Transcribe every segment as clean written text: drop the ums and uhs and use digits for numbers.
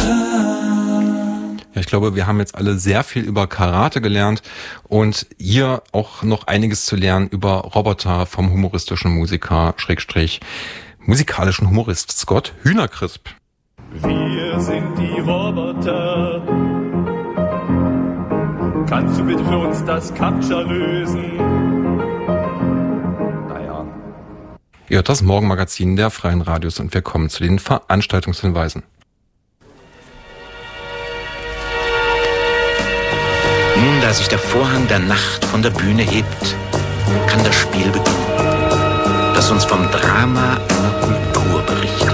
Ja, ich glaube, wir haben jetzt alle sehr viel über Karate gelernt und hier auch noch einiges zu lernen über Roboter vom humoristischen Musiker, musikalischen Humorist Scott Hühnercrisp. Wir sind die Roboter. Kannst du bitte für uns das Captcha lösen? Naja. Ihr hört das Morgenmagazin der Freien Radios und wir kommen zu den Veranstaltungshinweisen. Nun, da sich der Vorhang der Nacht von der Bühne hebt, kann das Spiel beginnen, das uns vom Drama einer Kultur berichtet.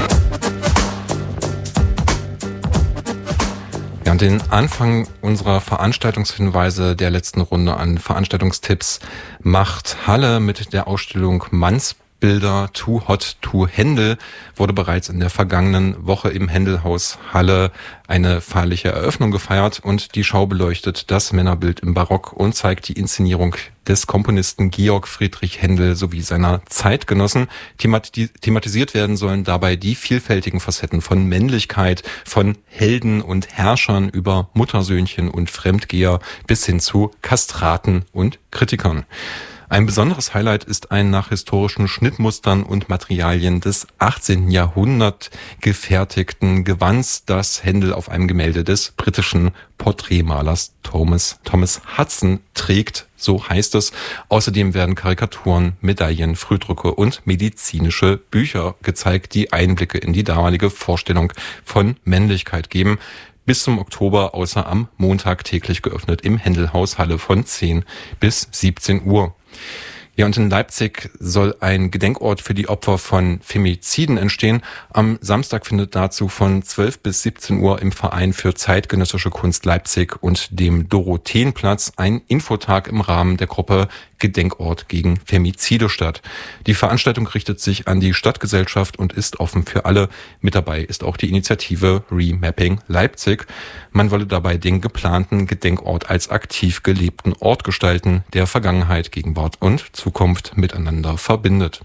Ja, und den Anfang unserer Veranstaltungshinweise der letzten Runde an Veranstaltungstipps macht Halle mit der Ausstellung Mannsbilder Too Hot to Handle. Wurde bereits in der vergangenen Woche im Händelhaus Halle eine feierliche Eröffnung gefeiert und die Schau beleuchtet das Männerbild im Barock und zeigt die Inszenierung des Komponisten Georg Friedrich Händel sowie seiner Zeitgenossen. Thematisiert werden sollen dabei die vielfältigen Facetten von Männlichkeit, von Helden und Herrschern über Muttersöhnchen und Fremdgeher bis hin zu Kastraten und Kritikern. Ein besonderes Highlight ist ein nach historischen Schnittmustern und Materialien des 18. Jahrhunderts gefertigten Gewands, das Händel auf einem Gemälde des britischen Porträtmalers Thomas Hudson trägt, so heißt es. Außerdem werden Karikaturen, Medaillen, Frühdrucke und medizinische Bücher gezeigt, die Einblicke in die damalige Vorstellung von Männlichkeit geben. Bis zum Oktober, außer am Montag täglich geöffnet im Händelhaus Halle von 10 bis 17 Uhr. Ja, und in Leipzig soll ein Gedenkort für die Opfer von Femiziden entstehen. Am Samstag findet dazu von 12 bis 17 Uhr im Verein für zeitgenössische Kunst Leipzig und dem Dorotheenplatz ein Infotag im Rahmen der Gruppe Gedenkort gegen Femizide statt. Die Veranstaltung richtet sich an die Stadtgesellschaft und ist offen für alle. Mit dabei ist auch die Initiative Remapping Leipzig. Man wolle dabei den geplanten Gedenkort als aktiv gelebten Ort gestalten, der Vergangenheit, Gegenwart und Zukunft miteinander verbindet.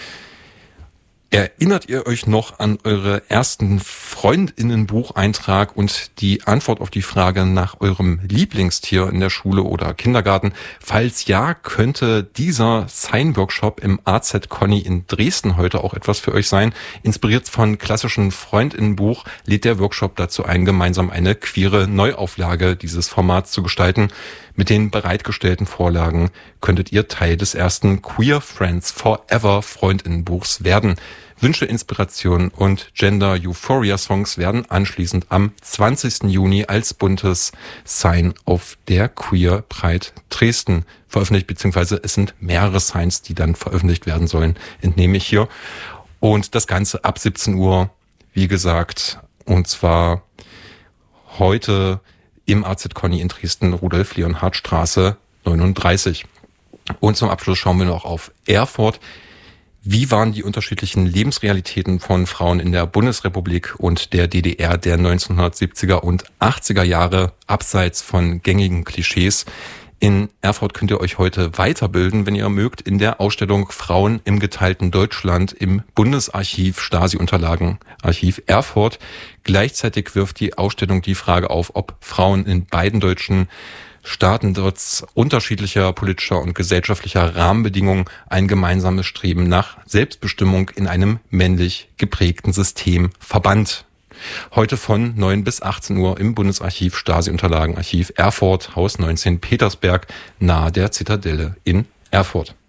Erinnert ihr euch noch an eure ersten Freundinnenbucheintrag und die Antwort auf die Frage nach eurem Lieblingstier in der Schule oder Kindergarten? Falls ja, könnte dieser Sign-Workshop im AZ Conny in Dresden heute auch etwas für euch sein. Inspiriert von klassischen Freundinnenbuch lädt der Workshop dazu ein, gemeinsam eine queere Neuauflage dieses Formats zu gestalten. Mit den bereitgestellten Vorlagen könntet ihr Teil des ersten Queer Friends Forever Freundinnenbuchs werden. Wünsche, Inspirationen und Gender-Euphoria-Songs werden anschließend am 20. Juni als buntes Sign auf der Queer Pride Dresden veröffentlicht, beziehungsweise es sind mehrere Signs, die dann veröffentlicht werden sollen, entnehme ich hier. Und das Ganze ab 17 Uhr, wie gesagt, und zwar heute im AZ Conny in Dresden, Rudolf-Leonhard-Straße 39. Und zum Abschluss schauen wir noch auf Erfurt. Wie waren die unterschiedlichen Lebensrealitäten von Frauen in der Bundesrepublik und der DDR der 1970er und 80er Jahre abseits von gängigen Klischees? In Erfurt könnt ihr euch heute weiterbilden, wenn ihr mögt, in der Ausstellung Frauen im geteilten Deutschland im Bundesarchiv Stasi-Unterlagen, Archiv Erfurt. Gleichzeitig wirft die Ausstellung die Frage auf, ob Frauen in beiden deutschen Staaten trotz unterschiedlicher politischer und gesellschaftlicher Rahmenbedingungen ein gemeinsames Streben nach Selbstbestimmung in einem männlich geprägten System verband. Heute von 9 bis 18 Uhr im Bundesarchiv Stasi-Unterlagen, Archiv Erfurt, Haus 19 Petersberg, nahe der Zitadelle in Erfurt.